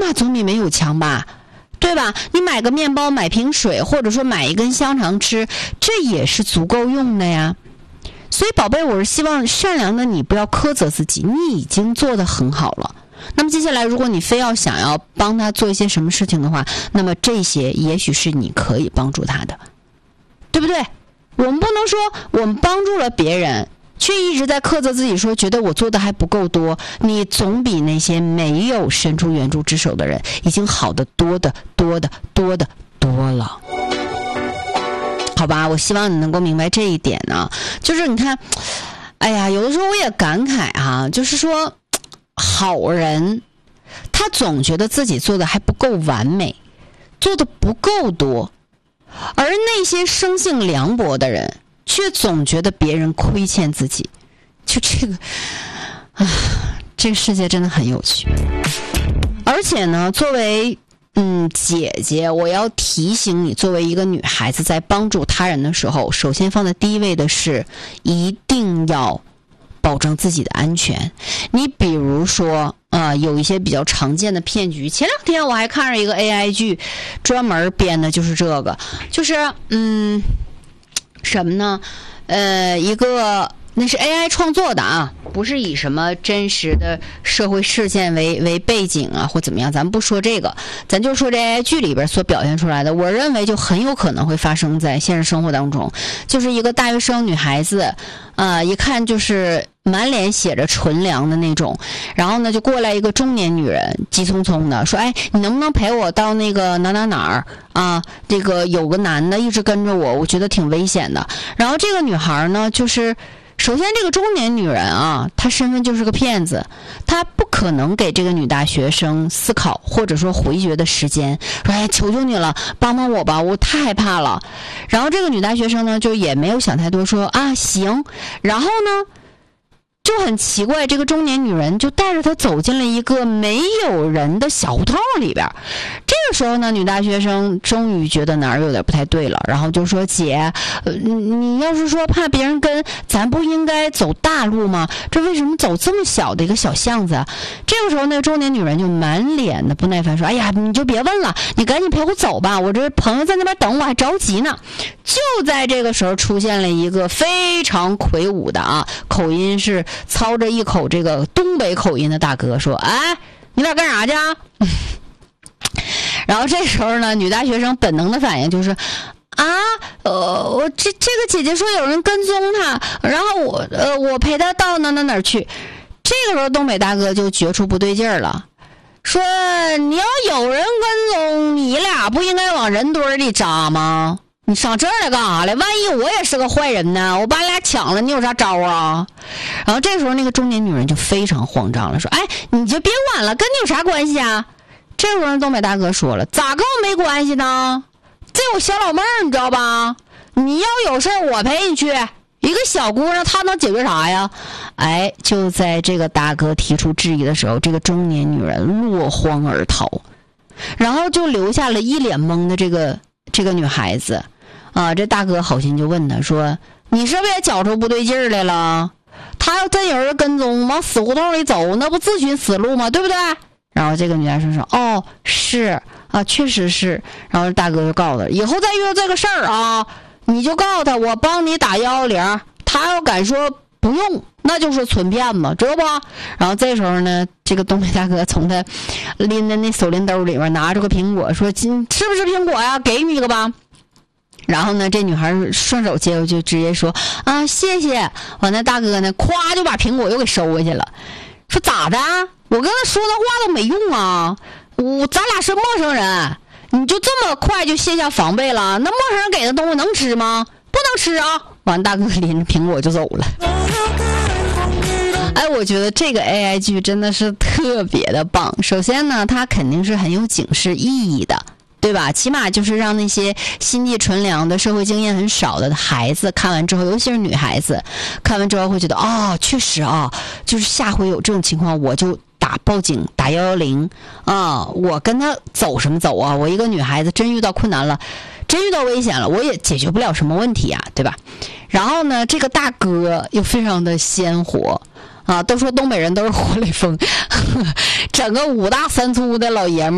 那总比没有强吧，对吧？你买个面包，买瓶水，或者说买一根香肠吃，这也是足够用的呀。所以宝贝，我是希望善良的你不要苛责自己，你已经做得很好了。那么接下来如果你非要想要帮他做一些什么事情的话，那么这些也许是你可以帮助他的，对不对？我们不能说我们帮助了别人却一直在苛责自己，说觉得我做的还不够多，你总比那些没有伸出援助之手的人已经好得多了。好吧，我希望你能够明白这一点呢。就是你看，哎呀，有的时候我也感慨啊，就是说好人他总觉得自己做的还不够完美，做的不够多，而那些生性凉薄的人却总觉得别人亏欠自己。就这个这个世界真的很有趣。而且呢，作为姐姐，我要提醒你，作为一个女孩子，在帮助他人的时候，首先放在第一位的是一定要保证自己的安全。你比如说有一些比较常见的骗局，前两天我还看着一个 AI 剧，专门编的就是这个，就是什么呢？一个那是 AI 创作的啊，不是以什么真实的社会事件为背景啊，或怎么样，咱们不说这个，咱就说这 AI 剧里边所表现出来的，我认为就很有可能会发生在现实生活当中。就是一个大学生女孩子一看就是满脸写着纯良的那种，然后呢就过来一个中年女人，急匆匆的说，哎，你能不能陪我到那个哪儿啊？这个有个男的一直跟着我，我觉得挺危险的。然后这个女孩呢，就是首先这个中年女人啊，她身份就是个骗子，她不可能给这个女大学生思考或者说回绝的时间，说哎，求求你了，帮帮我吧，我太害怕了。然后这个女大学生呢就也没有想太多，说啊行。然后呢就很奇怪，这个中年女人就带着她走进了一个没有人的小胡同里边。这个时候呢，女大学生终于觉得哪儿有点不太对了，然后就说，姐，你要是说怕别人跟，咱不应该走大路吗？这为什么走这么小的一个小巷子啊？这个时候那个中年女人就满脸的不耐烦说，哎呀，你就别问了，你赶紧陪我走吧，我这朋友在那边等我还着急呢。就在这个时候出现了一个非常魁梧的口音是操着一口这个东北口音的大哥，说，哎，你俩干啥去啊？然后这时候呢，女大学生本能的反应就是我这个姐姐说有人跟踪她，然后我陪她到哪儿去。这个时候东北大哥就觉出不对劲儿了，说你要有人跟踪，你俩不应该往人堆里扎吗？你上这儿来干啥来？万一我也是个坏人呢？我把你俩抢了，你有啥招啊？然后这时候那个中年女人就非常慌张了，说，哎，你就别管了，跟你有啥关系啊？这时候东北大哥说了，咋跟我没关系呢？这有小老妹儿你知道吧？你要有事儿我陪你去，一个小姑娘她能解决啥呀？哎，就在这个大哥提出质疑的时候，这个中年女人落荒而逃，然后就留下了一脸懵的这个女孩子这大哥好心就问她说，你是不是也觉出不对劲儿来了？他要真有人跟踪往死胡同里走，那不自寻死路吗？对不对？然后这个女大学生说，哦，是确实是。然后大哥就告诉他，以后再遇到这个事儿你就告诉他我帮你打110，他要敢说不用，那就是纯骗子，知道不？然后这时候呢，这个东北大哥从他拎的那手拎兜里面拿着个苹果，说，是不是苹果呀？给你一个吧。然后呢，这女孩顺手接过就直接说，谢谢。完了大哥呢咵就把苹果又给收回去了，说咋的？我跟他说的话都没用啊！咱俩是陌生人，你就这么快就卸下防备了？那陌生人给的东西能吃吗？不能吃啊！完，大哥拎着苹果就走了。哎，我觉得这个 AI 剧真的是特别的棒。首先呢，它肯定是很有警示意义的，对吧？起码就是让那些心地纯良的、社会经验很少的孩子看完之后，尤其是女孩子看完之后会觉得，确实就是下回有这种情况我就报警打110我跟他走什么走啊？我一个女孩子真遇到困难了，真遇到危险了，我也解决不了什么问题啊，对吧？然后呢，这个大哥又非常的鲜活都说东北人都是活雷锋整个5大3粗的老爷们